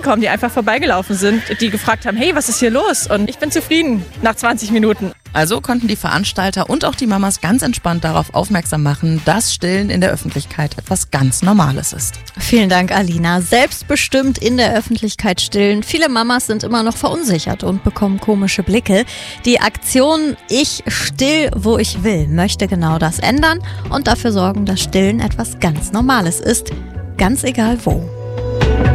entgegengekommen, die einfach vorbeigelaufen sind, die gefragt haben, hey, was ist hier los? Und ich bin zufrieden nach 20 Minuten. Also konnten die Veranstalter und auch die Mamas ganz entspannt darauf aufmerksam machen, dass Stillen in der Öffentlichkeit etwas ganz Normales ist. Vielen Dank, Alina. Selbstbestimmt in der Öffentlichkeit stillen. Viele Mamas sind immer noch verunsichert und bekommen komische Blicke. Die Aktion Ich still, wo ich will, möchte genau das ändern und dafür sorgen, dass Stillen etwas ganz Normales ist. Ganz egal wo.